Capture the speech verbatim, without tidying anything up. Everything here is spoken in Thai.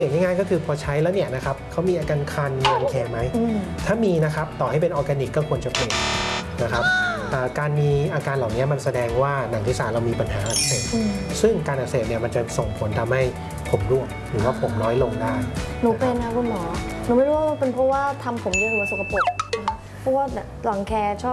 อย่างง่ายๆก็คือพอใช้แล้วเนี่ยนะครับเขามีอาการคันรังแคไหมถ้ามีนะครับต่อให้เป็นออร์แกนิกก็ควรจะเปลี่ยนนะครับการมีอาการเหล่านี้มันแสดงว่าหนังศีรษะเรามีปัญหาอักเสบซึ่งการอักเสบเนี่ยมันจะส่งผลทำให้ผมร่วงหรือว่าผมน้อยลงได้หนูเป็นนะคุณหมอหนูไม่รู้ว่าเป็นเพราะว่าทำผมเยอะหรือว่าสกปรกนะคะเพราะว่าหลังแคชอบ